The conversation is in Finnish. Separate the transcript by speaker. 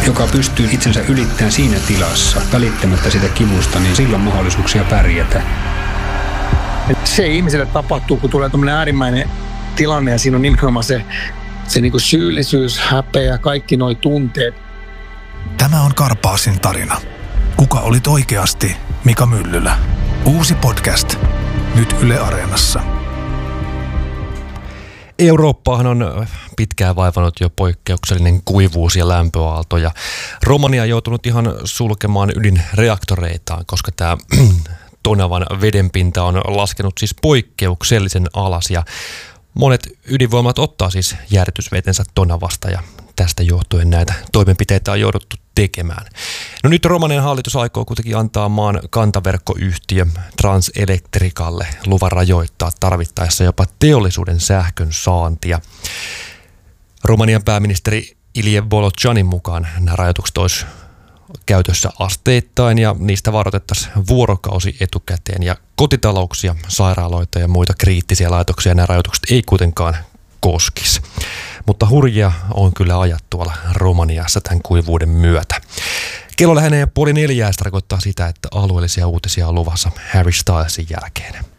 Speaker 1: joka pystyy itsensä ylittämään siinä tilassa, välittämättä sitä kivusta, niin silloin mahdollisuuksia pärjätä.
Speaker 2: Se ihmiselle tapahtuu, kun tulee tämmöinen äärimmäinen tilanne ja siinä on nimenomaan se niin kuin syyllisyys, häpeä, kaikki nuo tunteet.
Speaker 3: Tämä on Karpaasin tarina. Kuka olit oikeasti Mika Myllylä? Uusi podcast. Nyt Yle Areenassa.
Speaker 4: Eurooppaahan on pitkään vaivannut jo poikkeuksellinen kuivuus ja lämpöaalto, ja Romania on joutunut ihan sulkemaan ydinreaktoreitaan, koska tämä Tonavan vedenpinta on laskenut siis poikkeuksellisen alas, ja monet ydinvoimat ottaa siis jäähdytysvetensä Tonavasta, ja tästä johtuen näitä toimenpiteitä on jouduttu tekemään. No nyt Romanian hallitus aikoo kuitenkin antaa maan kantaverkkoyhtiö Transelectricalle luvan rajoittaa tarvittaessa jopa teollisuuden sähkön saantia. Romanian pääministeri Ilie Volochanin mukaan nämä rajoitukset olisi käytössä asteittain ja niistä varoitettaisiin vuorokausi etukäteen, ja kotitalouksia, sairaaloita ja muita kriittisiä laitoksia nämä rajoitukset ei kuitenkaan koskisi. Mutta hurjia on kyllä ajat tuolla Romaniassa tämän kuivuuden myötä. Kello lähenee 3:30, se tarkoittaa sitä, että alueellisia uutisia on luvassa Harry Stylesin jälkeen.